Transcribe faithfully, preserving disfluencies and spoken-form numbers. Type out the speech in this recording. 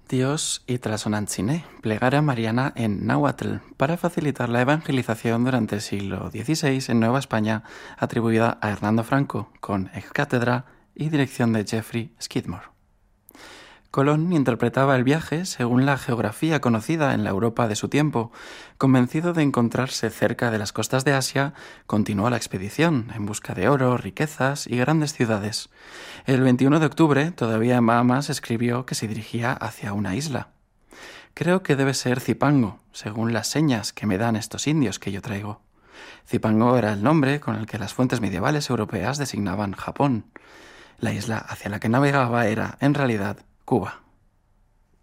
Dios y Tlazonantzin, plegaria mariana en náhuatl, para facilitar la evangelización durante el siglo dieciséis en Nueva España, atribuida a Hernando Franco, con ex cátedra y dirección de Jeffrey Skidmore. Colón interpretaba el viaje según la geografía conocida en la Europa de su tiempo. Convencido de encontrarse cerca de las costas de Asia, continuó la expedición en busca de oro, riquezas y grandes ciudades. El veintiuno de octubre, todavía en Bahamas, escribió que se dirigía hacia una isla. Creo que debe ser Zipango, según las señas que me dan estos indios que yo traigo. Zipango era el nombre con el que las fuentes medievales europeas designaban Japón. La isla hacia la que navegaba era, en realidad, Cuba.